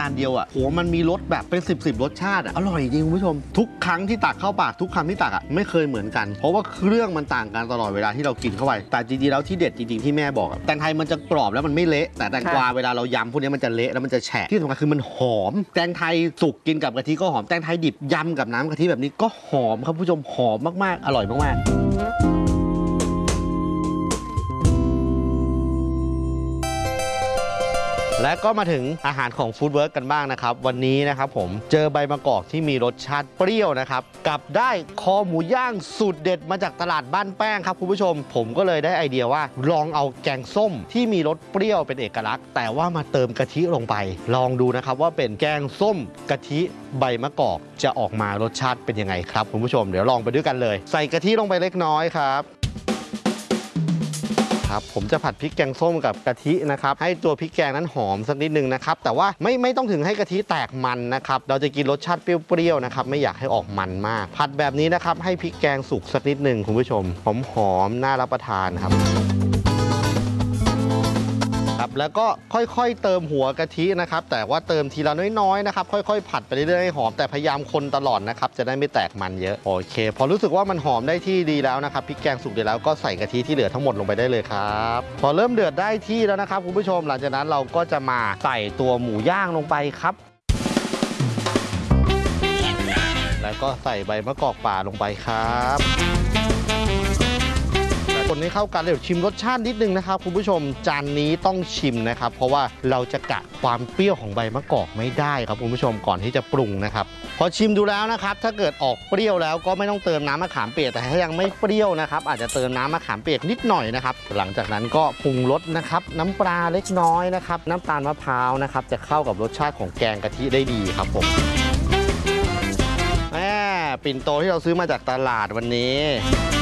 านเดียวอ่ะโหมันมีรสแบบเป็น10รสชาติอร่อยจริงคุณผู้ชมทุกครั้งที่ตักเข้าปากทุกคำที่ตักไม่เคยเหมือนกันเพราะว่าเครื่องมันต่างกันตลอดเวลาที่เรากินเข้าไปแต่จริงๆแล้วที่เด็ดจริงๆที่แม่บอกแตงไทยมันจะกรอบแล้วมันไม่เละแต่แตงกวาเวลาเรายำพวกนี้มันจะเละแล้วมันจะแฉะที่สำคัญคือมันหอมแตงไทยสุกกินกับกะทิก็หอมแตงไทยดิบยำกับน้ำกะทิแบบนี้ก็หอมครับผู้ชมหอมมากๆอร่อยมากๆและก็มาถึงอาหารของฟู้ดเวิร์กกันบ้างนะครับวันนี้นะครับผมเจอใบมะกอกที่มีรสชาติเปรี้ยวนะครับกับได้คอหมูย่างสูตรเด็ดมาจากตลาดบ้านแป้งครับคุณผู้ชมผมก็เลยได้ไอเดียว่าลองเอาแกงส้มที่มีรสเปรี้ยวเป็นเอกลักษณ์แต่ว่ามาเติมกะทิลงไปลองดูนะครับว่าเป็นแกงส้มกะทิใบมะกอกจะออกมารสชาติเป็นยังไงครับคุณผู้ชมเดี๋ยวลองไปด้วยกันเลยใส่กะทิลงไปเล็กน้อยครับผมจะผัดพริกแกงส้มกับกะทินะครับให้ตัวพริกแกงนั้นหอมสักนิดนึงนะครับแต่ว่าไม่ต้องถึงให้กะทิแตกมันนะครับเราจะกินรสชาติเปรี้ยวๆนะครับไม่อยากให้ออกมันมากผัดแบบนี้นะครับให้พริกแกงสุกสักนิดนึงคุณผู้ชมหอมน่ารับประทานครับแล้วก็ค่อยๆเติมหัวกะทินะครับแต่ว่าเติมทีละน้อยๆนะครับค่อยๆผัดไปเรื่อยๆให้หอมแต่พยายามคนตลอดนะครับจะได้ไม่แตกมันเยอะโอเคพอรู้สึกว่ามันหอมได้ที่ดีแล้วนะครับพริกแกงสุกดีแล้วก็ใส่กะทิที่เหลือทั้งหมดลงไปได้เลยครับพอเริ่มเดือดได้ที่แล้วนะครับคุณผู้ชมหลังจากนั้นเราก็จะมาใส่ตัวหมูย่างลงไปครับแล้วก็ใส่ใบมะกอกป่าลงไปครับคนให้เข้ากันเดี๋ยวชิมรสชาตินิดนึงนะครับคุณผู้ชมจานนี้ต้องชิมนะครับเพราะว่าเราจะกะความเปรี้ยวของใบมะกอกไม่ได้ครับคุณผู้ชมก่อนที่จะปรุงนะครับพอชิมดูแล้วนะครับถ้าเกิดออกเปรี้ยวแล้วก็ไม่ต้องเติมน้ำมะขามเปียกแต่ถ้ายังไม่เปรี้ยวนะครับอาจจะเติมน้ำมะขามเปียกนิดหน่อยนะครับหลังจากนั้นก็ปรุงรสนะครับน้ำปลาเล็กน้อยนะครับน้ำตาลมะพร้าวนะครับจะเข้ากับรสชาติของแกงกะทิได้ดีครับผมปิ่นโตที่เราซื้อมาจากตลาดวันนี้